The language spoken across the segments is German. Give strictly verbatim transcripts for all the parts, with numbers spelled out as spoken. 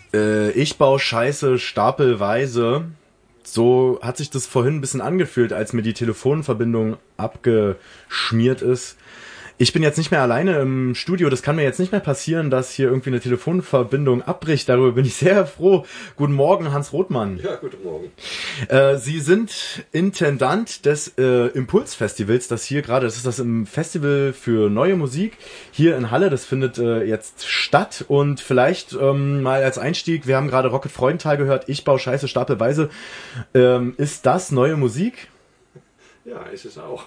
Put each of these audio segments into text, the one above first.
Äh, ich baue Scheiße stapelweise. So hat sich das vorhin ein bisschen angefühlt, als mir die Telefonverbindung abgeschmiert ist. Ich bin jetzt nicht mehr alleine im Studio. Das kann mir jetzt nicht mehr passieren, dass hier irgendwie eine Telefonverbindung abbricht. Darüber bin ich sehr froh. Guten Morgen, Hans Rothmann. Ja, guten Morgen. Äh, Sie sind Intendant des äh, Impulsfestivals, das hier gerade, das ist das im Festival für neue Musik hier in Halle. Das findet äh, jetzt statt. Und vielleicht ähm, mal als Einstieg, wir haben gerade Rocket Freudenthal gehört. Ich baue Scheiße stapelweise. Ähm, ist das neue Musik? Ja, ist es auch.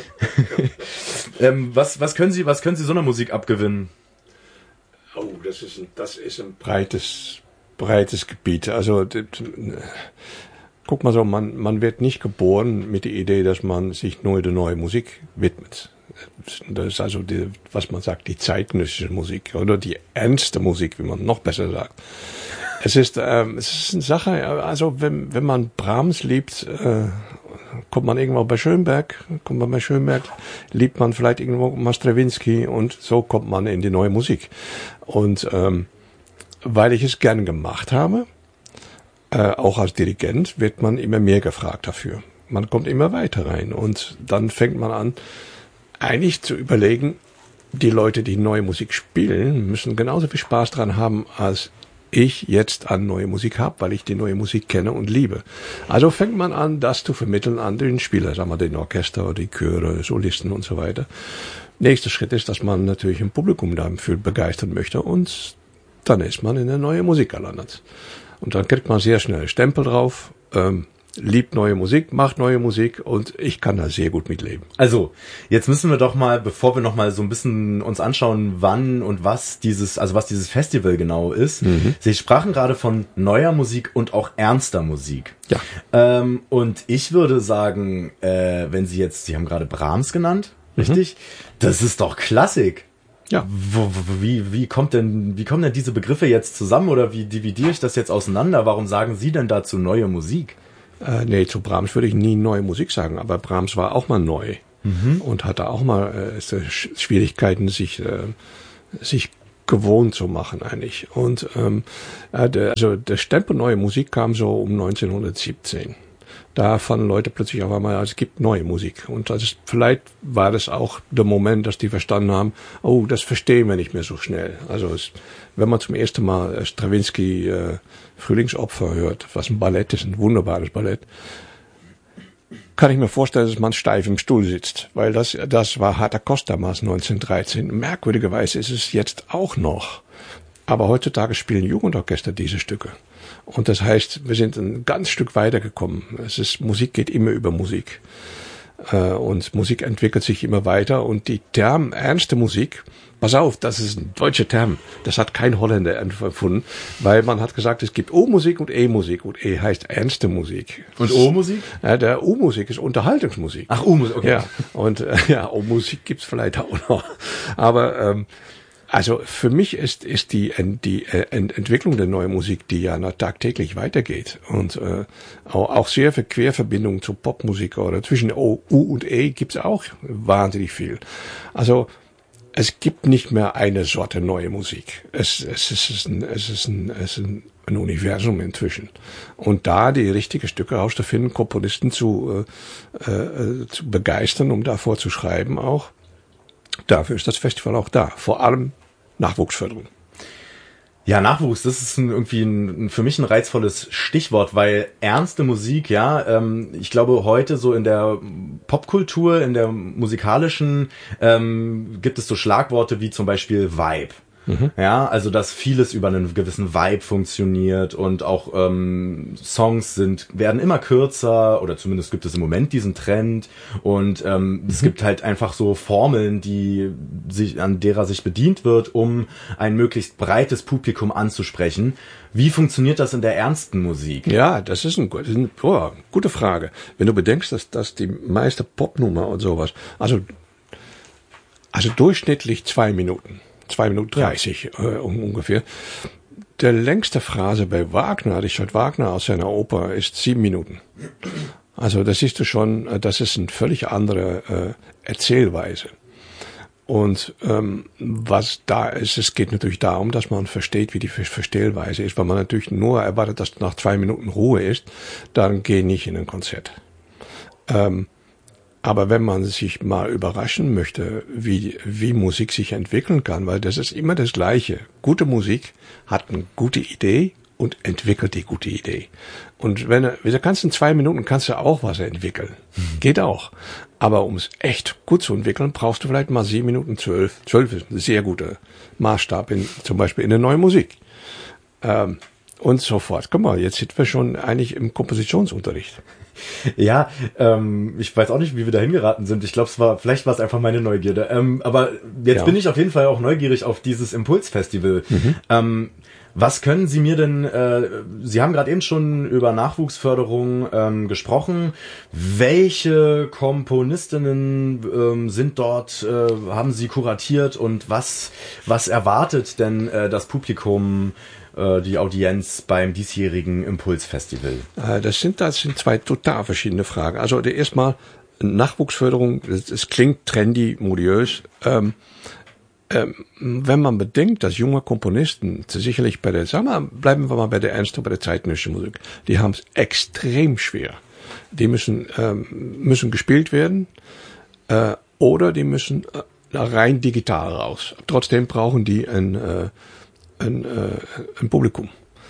ähm, was, was können Sie, was können Sie so einer Musik abgewinnen? Oh, das ist ein, das ist ein breites, breites Gebiet. Also, das, guck mal so, man, man wird nicht geboren mit der Idee, dass man sich nur der neuen Musik widmet. Das ist also die, was man sagt, die zeitgenössische Musik oder die ernste Musik, wie man noch besser sagt. Es ist, ähm, es ist eine Sache, also wenn, wenn man Brahms liebt, äh, kommt man irgendwo bei Schönberg, kommt man bei Schönberg, liebt man vielleicht irgendwo mal Stravinsky und so kommt man in die neue Musik. Und ähm, weil ich es gern gemacht habe, äh, auch als Dirigent, wird man immer mehr gefragt dafür. Man kommt immer weiter rein und dann fängt man an, eigentlich zu überlegen, die Leute, die neue Musik spielen, müssen genauso viel Spaß dran haben, als ich jetzt an neue Musik habe, weil ich die neue Musik kenne und liebe. Also fängt man an, das zu vermitteln an den Spieler, sagen wir den Orchester, die Chöre, Solisten und so weiter. Nächster Schritt ist, dass man natürlich ein Publikum dafür begeistern möchte und dann ist man in eine neue Musik gelandet. Und dann kriegt man sehr schnell Stempel drauf, ähm, liebt neue Musik, macht neue Musik und ich kann da sehr gut mitleben. Also, jetzt müssen wir doch mal, bevor wir noch mal so ein bisschen uns anschauen, wann und was dieses, also was dieses Festival genau ist. Mhm. Sie sprachen gerade von neuer Musik und auch ernster Musik. Ja. Ähm, und ich würde sagen, äh, wenn Sie jetzt, Sie haben gerade Brahms genannt, richtig? Mhm. Das ist doch Klassik. Ja. Wo, wo, wie, wie kommt denn, wie kommen denn diese Begriffe jetzt zusammen oder wie dividiere ich das jetzt auseinander? Warum sagen Sie denn dazu neue Musik? Äh, nee, zu Brahms würde ich nie neue Musik sagen, aber Brahms war auch mal neu mhm. und hatte auch mal äh, Schwierigkeiten, sich äh, sich gewohnt zu machen eigentlich. Und ähm, äh, der, also der Stempel neue Musik kam so um neunzehnhundertsiebzehn. Da fanden Leute plötzlich auf einmal, es gibt neue Musik. Und das ist, vielleicht war das auch der Moment, dass die verstanden haben, oh, das verstehen wir nicht mehr so schnell. Also es, wenn man zum ersten Mal Stravinsky äh, Frühlingsopfer hört, was ein Ballett ist, ein wunderbares Ballett, kann ich mir vorstellen, dass man steif im Stuhl sitzt. Weil das, das war harter Kost damals, neunzehnhundertdreizehn. Merkwürdigerweise ist es jetzt auch noch. Aber heutzutage spielen Jugendorchester diese Stücke. Und das heißt, wir sind ein ganz Stück weitergekommen. Es ist, Musik geht immer über Musik. Äh, und Musik entwickelt sich immer weiter. Und die Term ernste Musik, pass auf, das ist ein deutscher Term. Das hat kein Holländer erfunden. Weil man hat gesagt, es gibt O-Musik und E-Musik. Und E heißt ernste Musik. Und O-Musik? Ja, der O-Musik ist Unterhaltungsmusik. Ach, O-Musik, okay. Ja, und äh, ja, O-Musik gibt's vielleicht auch noch. Aber ähm, also für mich ist ist die die Entwicklung der neuen Musik, die ja noch tagtäglich weitergeht und äh, auch, auch sehr viel Querverbindungen zu Popmusik oder zwischen O, U und E gibt's auch wahnsinnig viel. Also es gibt nicht mehr eine Sorte neue Musik. Es es ist ein es ist ein es ist ein, ein Universum inzwischen. Und da die richtigen Stücke rauszufinden, Komponisten zu äh, äh, zu begeistern, um davor zu schreiben auch. Dafür ist das Festival auch da. Vor allem Nachwuchsförderung. Ja, Nachwuchs, das ist ein, irgendwie ein, für mich ein reizvolles Stichwort, weil ernste Musik, ja, ähm, ich glaube heute so in der Popkultur, in der musikalischen, ähm, gibt es so Schlagworte wie zum Beispiel Vibe. Mhm. Ja, also dass vieles über einen gewissen Vibe funktioniert und auch ähm, Songs sind werden immer kürzer oder zumindest gibt es im Moment diesen Trend und ähm, mhm. es gibt halt einfach so Formeln, die sich an derer sich bedient wird, um ein möglichst breites Publikum anzusprechen. Wie funktioniert das in der ernsten Musik? Ja, das ist, ein, das ist eine oh, gute Frage. Wenn du bedenkst, dass, dass die meiste Popnummer und sowas, also also durchschnittlich zwei Minuten. Zwei Minuten dreißig ja. äh, ungefähr. Der längste Phrase bei Wagner, Richard Wagner aus seiner Oper, ist sieben Minuten. Also das siehst du schon, das ist eine völlig andere äh, Erzählweise. Und ähm, was da ist, es geht natürlich darum, dass man versteht, wie die Verstellweise ist. Wenn man natürlich nur erwartet, dass nach zwei Minuten Ruhe ist, dann geh nicht in ein Konzert. Ähm, aber wenn man sich mal überraschen möchte, wie, wie Musik sich entwickeln kann, weil das ist immer das Gleiche. Gute Musik hat eine gute Idee und entwickelt die gute Idee. Und wenn du kannst in zwei Minuten kannst du auch was entwickeln. Mhm. Geht auch. Aber um es echt gut zu entwickeln, brauchst du vielleicht mal sieben Minuten zwölf. Zwölf ist ein sehr guter Maßstab in, zum Beispiel in der neuen Musik. Ähm, und so fort. Guck mal, jetzt sind wir schon eigentlich im Kompositionsunterricht. Ja, ähm, ich weiß auch nicht, wie wir da hingeraten sind. Ich glaube, es war, vielleicht war es einfach meine Neugierde. Ähm, aber jetzt ja. bin ich auf jeden Fall auch neugierig auf dieses Impulsfestival. Mhm. Ähm, Was können Sie mir denn, äh, Sie haben gerade eben schon über Nachwuchsförderung ähm, gesprochen. Welche Komponistinnen ähm, sind dort, äh, haben Sie kuratiert und was, was erwartet denn äh, das Publikum, äh, die Audienz beim diesjährigen Impulsfestival? Äh, das sind, das sind zwei total verschiedene Fragen. Also erstmal Nachwuchsförderung, es klingt trendy, modiös. Ähm, Ähm, wenn man bedenkt, dass junge Komponisten sicherlich bei der, sagen wir, bleiben wir mal bei der Ernst und bei der zeitgenössischen Musik, die haben es extrem schwer. Die müssen ähm, müssen gespielt werden äh, oder die müssen äh, rein digital raus. Trotzdem brauchen die ein äh, ein, äh, ein Publikum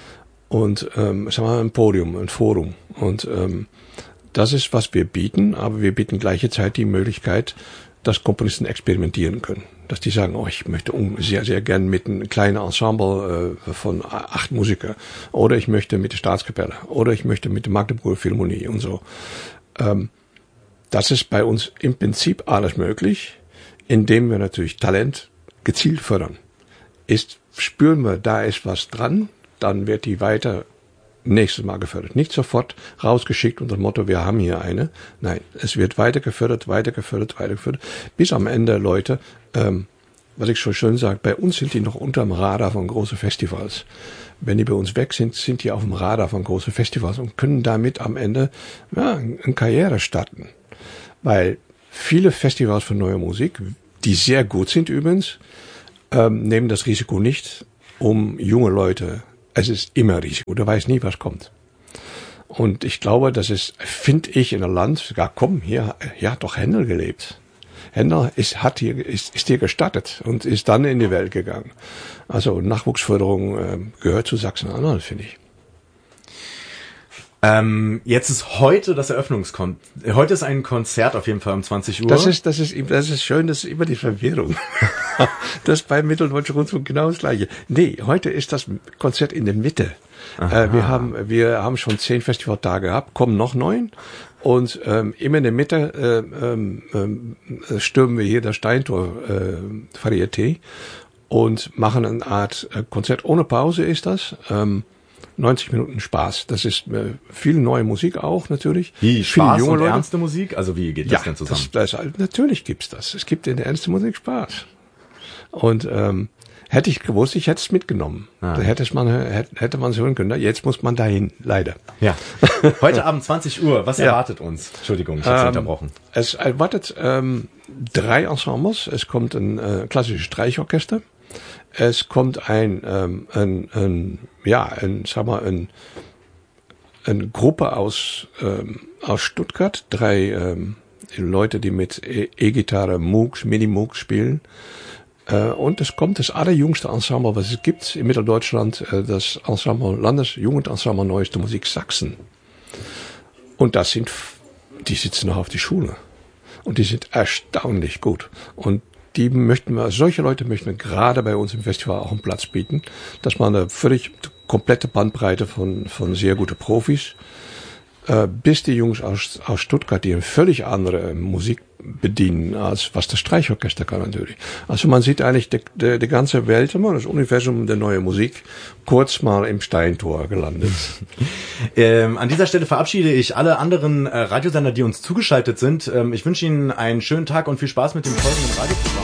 und ähm, sagen wir, ein Podium, ein Forum und ähm, das ist, was wir bieten, aber wir bieten gleichzeitig die Möglichkeit, dass Komponisten experimentieren können. Dass die sagen, oh, ich möchte sehr, sehr gern mit einem kleinen Ensemble äh, von acht Musiker. Oder ich möchte mit der Staatskapelle. Oder ich möchte mit der Magdeburger Philharmonie und so. Ähm, das ist bei uns im Prinzip alles möglich, indem wir natürlich Talent gezielt fördern. Ist, spüren wir, da ist was dran, dann wird die weiter nächstes Mal gefördert. Nicht sofort rausgeschickt unter dem Motto, wir haben hier eine. Nein, es wird weiter gefördert, weiter gefördert, weiter gefördert, bis am Ende Leute, ähm, was ich schon schön sage, bei uns sind die noch unterm Radar von großen Festivals. Wenn die bei uns weg sind, sind die auf dem Radar von großen Festivals und können damit am Ende ja, eine Karriere starten. Weil viele Festivals für neue Musik, die sehr gut sind übrigens, ähm, nehmen das Risiko nicht, um junge Leute. Es ist immer Risiko. Du weißt nie, was kommt. Und ich glaube, das ist, finde ich, in einem Land, ja komm, hier, hier hat doch Händel gelebt. Händel ist, hat hier, ist, ist hier gestattet und ist dann in die Welt gegangen. Also Nachwuchsförderung äh, gehört zu Sachsen-Anhalt, finde ich. Ähm, jetzt ist heute das Eröffnungskonzert. Heute ist ein Konzert auf jeden Fall um zwanzig Uhr. Das ist, das ist, das ist schön, das ist immer die Verwirrung. Das ist beim Mitteldeutschen Rundfunk genau das Gleiche. Nee, heute ist das Konzert in der Mitte. Äh, wir haben, wir haben schon zehn Festivaltage gehabt, kommen noch neun. Und ähm, immer in der Mitte äh, ähm, äh, stürmen wir hier das Steintor äh, Varieté und machen eine Art äh, Konzert ohne Pause ist das. Ähm, neunzig Minuten Spaß. Das ist äh, viel neue Musik auch natürlich. Wie Spaß junge und Leute. Ernste Musik? Also wie geht das ja, denn zusammen? Das, das, natürlich gibt's das. Es gibt in der ernsten Musik Spaß. Und ähm, hätte ich gewusst, ich hätte es mitgenommen. Ah. Da hätte man hätte man es hören können. Jetzt muss man dahin, leider. Ja. Heute Abend zwanzig Uhr. Was ja. erwartet uns? Entschuldigung, ich habe ähm, unterbrochen. Es erwartet ähm, drei Ensembles. Es kommt ein äh, klassisches Streichorchester. Es kommt ein, ähm, ein, ein ja, ein, sag mal, ein, eine Gruppe aus ähm, aus Stuttgart. Drei ähm, Leute, die mit E-Gitarre, Moogs, Mini-Moogs spielen. Äh, und es kommt das allerjüngste Ensemble, was es gibt in Mitteldeutschland, äh, das Ensemble, Landesjugendensemble Neueste Musik Sachsen. Und das sind, die sitzen noch auf die Schule. Und die sind erstaunlich gut. Und die möchten wir, solche Leute möchten wir gerade bei uns im Festival auch einen Platz bieten, dass man eine völlig komplette Bandbreite von, von sehr guten Profis, äh, bis die Jungs aus, aus Stuttgart, die eine völlig andere Musik bedienen, als was das Streichorchester kann natürlich. Also man sieht eigentlich die, die, die ganze Welt, das Universum der neuen Musik, kurz mal im Steintor gelandet. ähm, an dieser Stelle verabschiede ich alle anderen äh, Radiosender, die uns zugeschaltet sind. Ähm, ich wünsche Ihnen einen schönen Tag und viel Spaß mit dem folgenden Radioprogramm.